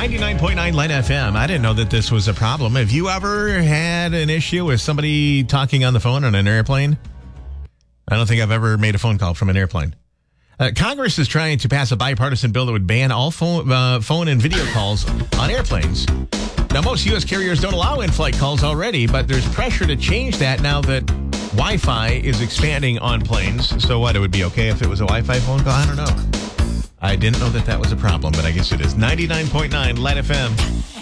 99.9 Light FM. I didn't know that this was a problem. Have you ever had an issue with somebody talking on the phone on an airplane? I don't think I've ever made a phone call from an airplane. Congress is trying to pass a bipartisan bill that would ban all phone and video calls on airplanes. Now, most U.S. carriers don't allow in-flight calls already, but there's pressure to change that now that Wi-Fi is expanding on planes. So what, it would be okay if it was a Wi-Fi phone call? I don't know. I didn't know that was a problem, but I guess it is. 99.9 Light FM.